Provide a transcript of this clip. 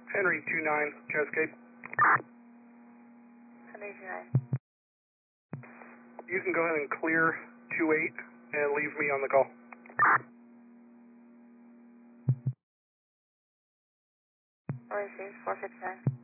Henry 29, Cascade. Henry 29. You can go ahead and clear 28 and leave me on the call. Received 459.